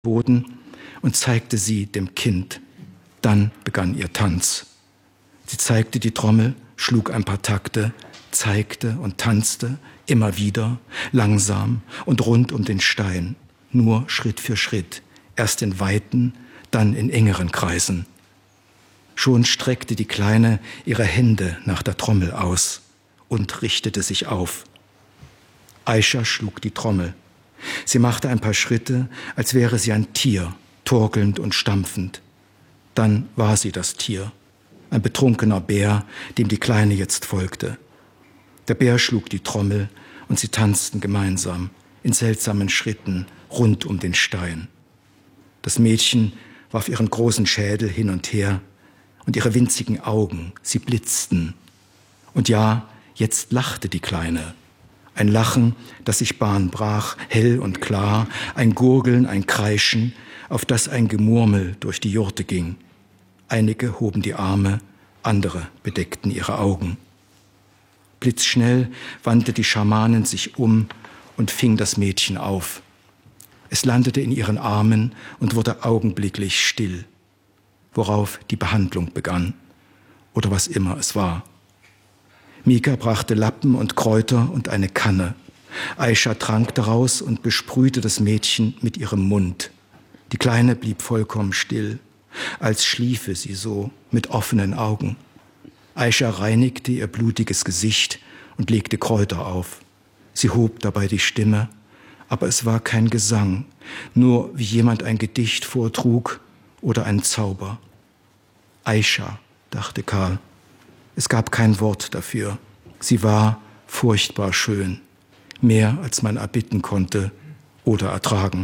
Boden und zeigte sie dem Kind. Dann begann ihr Tanz. Sie zeigte die Trommel, schlug ein paar Takte, zeigte und tanzte, immer wieder, langsam und rund um den Stein, nur Schritt für Schritt, erst in weiten, dann in engeren Kreisen. Schon streckte die Kleine ihre Hände nach der Trommel aus und richtete sich auf. Aischa schlug die Trommel. Sie machte ein paar Schritte, als wäre sie ein Tier, torkelnd und stampfend. Dann war sie das Tier, ein betrunkener Bär, dem die Kleine jetzt folgte. Der Bär schlug die Trommel und sie tanzten gemeinsam, in seltsamen Schritten, rund um den Stein. Das Mädchen warf ihren großen Schädel hin und her und ihre winzigen Augen, sie blitzten. Und ja, jetzt lachte die Kleine. Ein Lachen, das sich Bahn brach, hell und klar, ein Gurgeln, ein Kreischen, auf das ein Gemurmel durch die Jurte ging. Einige hoben die Arme, andere bedeckten ihre Augen. Blitzschnell wandte die Schamanin sich um und fing das Mädchen auf. Es landete in ihren Armen und wurde augenblicklich still, worauf die Behandlung begann, oder was immer es war. Mika brachte Lappen und Kräuter und eine Kanne. Aischa trank daraus und besprühte das Mädchen mit ihrem Mund. Die Kleine blieb vollkommen still, als schliefe sie so mit offenen Augen. Aischa reinigte ihr blutiges Gesicht und legte Kräuter auf. Sie hob dabei die Stimme, aber es war kein Gesang, nur wie jemand ein Gedicht vortrug oder ein Zauber. Aischa, dachte Karl. Es gab kein Wort dafür. Sie war furchtbar schön, mehr als man erbitten konnte oder ertragen.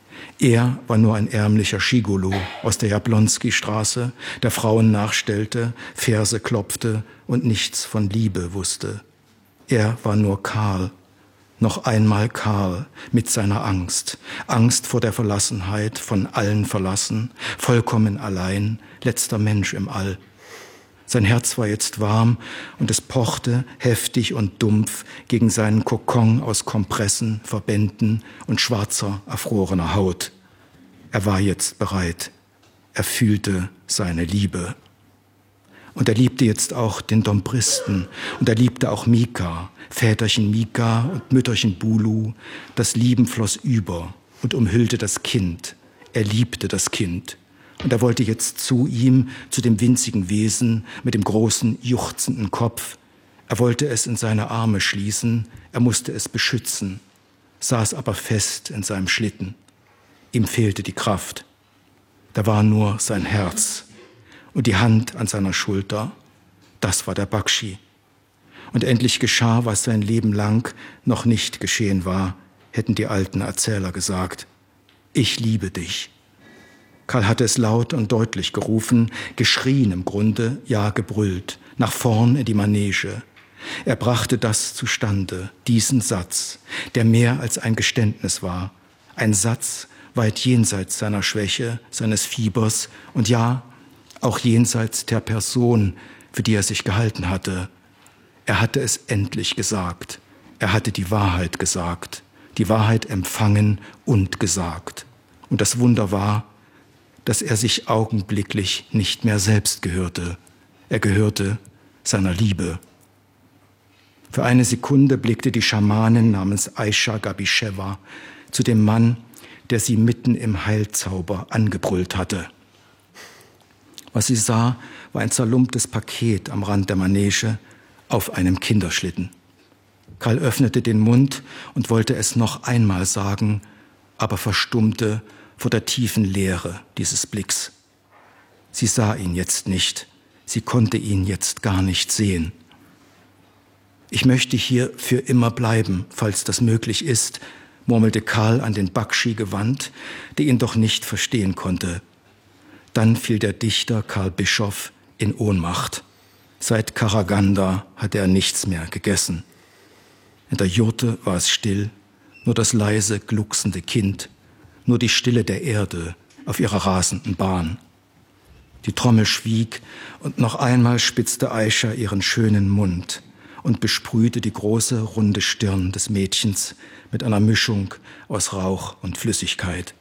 Er war nur ein ärmlicher Schigolo aus der Jablonski-Straße, der Frauen nachstellte, Verse klopfte und nichts von Liebe wusste. Er war nur Karl, noch einmal Karl mit seiner Angst, Angst vor der Verlassenheit, von allen verlassen, vollkommen allein, letzter Mensch im All. Sein Herz war jetzt warm und es pochte heftig und dumpf gegen seinen Kokon aus Kompressen, Verbänden und schwarzer, erfrorener Haut. Er war jetzt bereit. Er fühlte seine Liebe. Und er liebte jetzt auch den Dombristen und er liebte auch Mika, Väterchen Mika und Mütterchen Bulu. Das Lieben floss über und umhüllte das Kind. Er liebte das Kind. Und er wollte jetzt zu ihm, zu dem winzigen Wesen mit dem großen, juchzenden Kopf. Er wollte es in seine Arme schließen, er musste es beschützen, saß aber fest in seinem Schlitten. Ihm fehlte die Kraft. Da war nur sein Herz und die Hand an seiner Schulter. Das war der Bakshi. Und endlich geschah, was sein Leben lang noch nicht geschehen war, hätten die alten Erzähler gesagt. Ich liebe dich. Karl hatte es laut und deutlich gerufen, geschrien im Grunde, ja gebrüllt, nach vorn in die Manege. Er brachte das zustande, diesen Satz, der mehr als ein Geständnis war. Ein Satz weit jenseits seiner Schwäche, seines Fiebers und ja, auch jenseits der Person, für die er sich gehalten hatte. Er hatte es endlich gesagt. Er hatte die Wahrheit gesagt, die Wahrheit empfangen und gesagt. Und das Wunder war, dass er sich augenblicklich nicht mehr selbst gehörte. Er gehörte seiner Liebe. Für eine Sekunde blickte die Schamanin namens Aischa Gabischewa zu dem Mann, der sie mitten im Heilzauber angebrüllt hatte. Was sie sah, war ein zerlumptes Paket am Rand der Manege auf einem Kinderschlitten. Karl öffnete den Mund und wollte es noch einmal sagen, aber verstummte vor der tiefen Leere dieses Blicks. Sie sah ihn jetzt nicht, sie konnte ihn jetzt gar nicht sehen. Ich möchte hier für immer bleiben, falls das möglich ist, murmelte Karl an den Bakshi gewandt, der ihn doch nicht verstehen konnte. Dann fiel der Dichter Karl Bischoff in Ohnmacht. Seit Karaganda hatte er nichts mehr gegessen. In der Jurte war es still, nur das leise, glucksende Kind, nur die Stille der Erde auf ihrer rasenden Bahn. Die Trommel schwieg und noch einmal spitzte Aischa ihren schönen Mund und besprühte die große, runde Stirn des Mädchens mit einer Mischung aus Rauch und Flüssigkeit.